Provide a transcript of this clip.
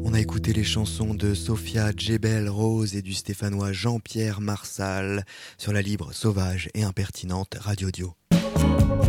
On a écouté les chansons de Sophia Djebel Rose et du stéphanois Jean-Pierre Marsal sur la libre, sauvage et impertinente Radio Dio.